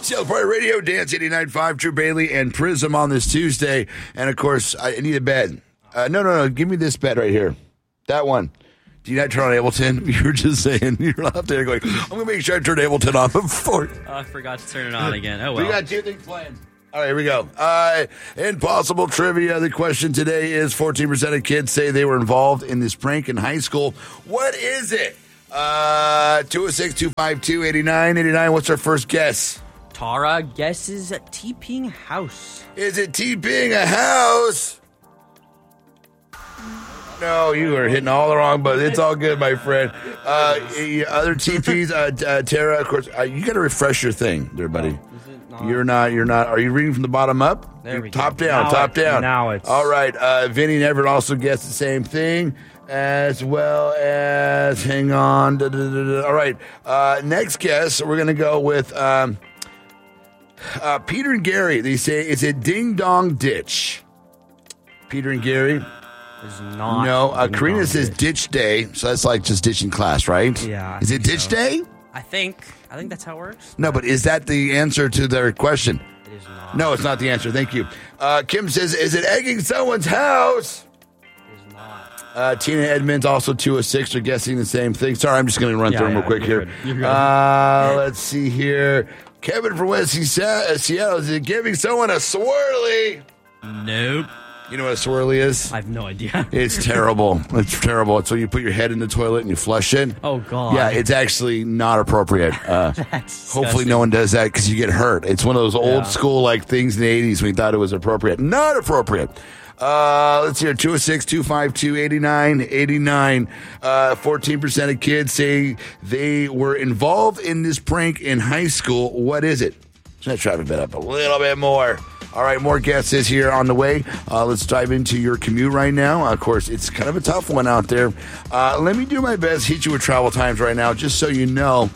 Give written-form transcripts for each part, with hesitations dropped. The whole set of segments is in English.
Seattle Pride Radio, Dance 89.5, Drew Bailey and Prism on this Tuesday. And, of course, I need a bet. No. Give me this bet right here. That one. Do you not turn on Ableton? You were just saying. You're out there going, I'm going to make sure I turn Ableton on before. Oh, I forgot to turn it on again. Oh, well. We got two things planned. All right, here we go. Impossible trivia. The question today is 14% of kids say they were involved in this prank in high school. What is it? 206-252-8989. What's our first guess? Tara guesses TPing house. Is it TPing a house? No, you are hitting all the wrong buttons. It's all good, my friend. Other TPs, Tara, of course, you got to refresh your thing there, buddy. You're not. Are you reading from the bottom up? There we top go. Down, top down. Now it's... All right. Vinny and Everett also guessed the same thing, as well as, hang on. All right. Next guess, we're going to go with Peter and Gary. They say, is it Ding Dong Ditch? Peter and Gary? Is not. No. Karina says Ditch Day, so that's like just ditching class, right? Yeah. Is it Ditch Day? I think that's how it works. No, but is that the answer to their question? It is not. No, it's not the answer. Thank you. Kim says, is it egging someone's house? It is not. Tina Edmonds, also 206, are guessing the same thing. Sorry, I'm just going to run through them real quick here. You're good. Let's see here. Kevin from West Seattle, is it giving someone a swirly? Nope. You know what a swirly is? I have no idea. It's terrible. It's terrible. It's when you put your head in the toilet and you flush it. Oh, God. Yeah, it's actually not appropriate. That's Hopefully no one does that because you get hurt. It's one of those old school like things in the 80s when you thought it was appropriate. Not appropriate. Let's hear 206-252-8989. 14% of kids say they were involved in this prank in high school. What is it? Let's try to bet up a little bit more. All right, more guesses here on the way. Let's dive into your commute right now. Of course, it's kind of a tough one out there. Let me do my best, hit you with travel times right now, just so you know.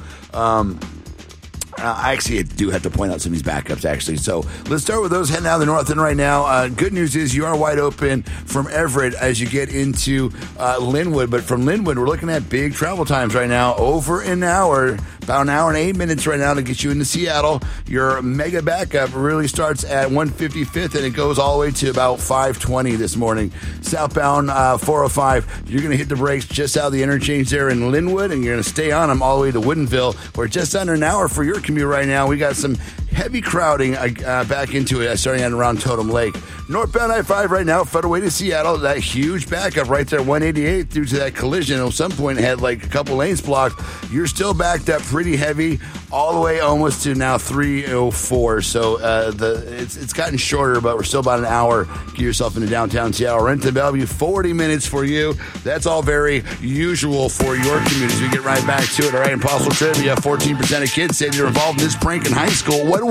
I actually do have to point out some of these backups, actually. So let's start with those heading out of the north end right now. Good news is you are wide open from Everett as you get into Linwood. But from Linwood, we're looking at big travel times right now, over an hour, about an hour and 8 minutes right now to get you into Seattle. Your mega backup really starts at 155th, and it goes all the way to about 520 this morning. Southbound 405, you're going to hit the brakes just out of the interchange there in Linwood, and you're going to stay on them all the way to Woodinville. We're just under an hour for your commute right now. We got some heavy crowding back into it, starting at around Totem Lake. Northbound I-5 right now, Federal Way to Seattle. That huge backup right there, 188 due to that collision. At some point, it had like a couple lanes blocked. You're still backed up pretty heavy, all the way almost to now 304. So it's gotten shorter, but we're still about an hour. Get yourself into downtown Seattle. Renton Bellevue, 40 minutes for you. That's all very usual for your community. We get right back to it. All right, Impossible Trivia, 14% of kids say they're involved in this prank in high school. What